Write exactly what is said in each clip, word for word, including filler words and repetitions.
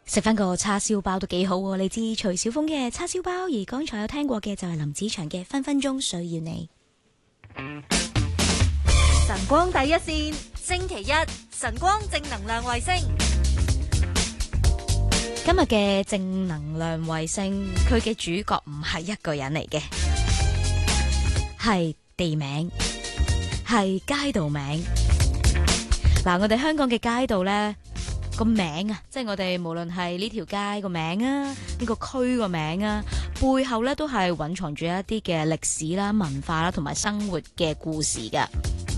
食翻個叉燒包都幾好喎，你知徐小鳳嘅叉燒包，而剛才有聽過嘅就係林子祥嘅分分鐘需要你。 晨光第一線，星期一晨光正能量衛星。 今日嘅正能量衛星，佢嘅主角唔係一個人嚟嘅，係地名，係街道名。嗱，我哋香港嘅街道呢，個名啊，即係我哋無論係呢條街個名啊，呢個區個名啊，背後呢都係蘊藏住一啲嘅歷史啦、文化啦同埋生活嘅故事噶。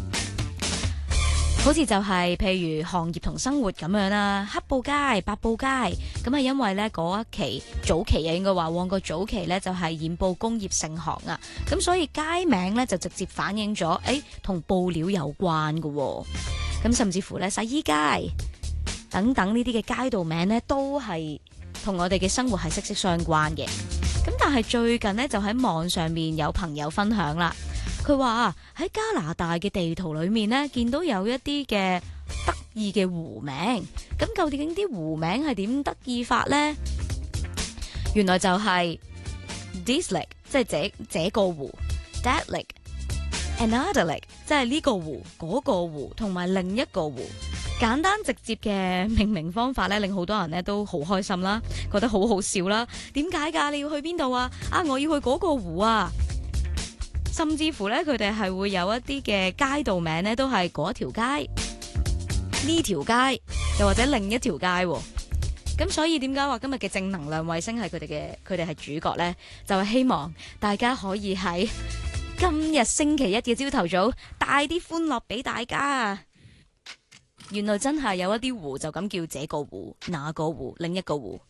好似就係譬如行業同生活咁樣啦，黑布街、白布街，咁係因為呢嗰一期早期啊，應該話旺角早期呢就係染布工業盛行啊，咁所以街名呢就直接反映咗，誒同布料有關噶，咁甚至乎呢洗衣街等等呢啲嘅街道名呢，都係同我哋嘅生活係息息相關嘅。咁但係最近呢，就喺網上面有朋友分享啦。佢話喺加拿大嘅地圖裏面呢，見到有一啲嘅得意嘅湖名，咁究竟啲湖名係點得意法呢？原來就係 this lake， 即係這這個湖 ，that lake，another lake， 即係呢個湖、嗰個湖同埋另一個湖。簡單直接嘅命名方法咧，令好多人咧都好開心啦，覺得好好笑啦。點解㗎？你要去邊度啊？啊，我要去嗰個湖啊！甚至乎咧，佢哋係會有一啲嘅街道名咧，都係嗰條街、呢條街，又或者另一條街。咁所以點解話今日嘅正能量衛星係佢哋嘅，佢哋係主角呢？就係希望大家可以喺今日星期一嘅朝頭早帶啲歡樂俾大家。原來真係有一啲湖就咁叫這個湖、那個湖、另一個湖。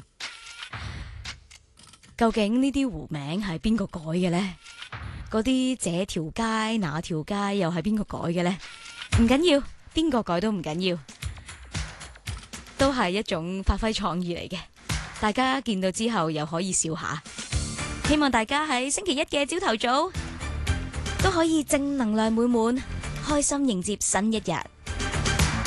究竟呢啲湖名係邊個改嘅呢？嗰啲這條街、那條街又係邊個改嘅呢？唔緊要，邊個改都唔緊要，都係一種發揮創意嚟嘅。大家見到之後又可以笑下。希望大家喺星期一嘅朝頭早都可以正能量滿滿，開心迎接新一日。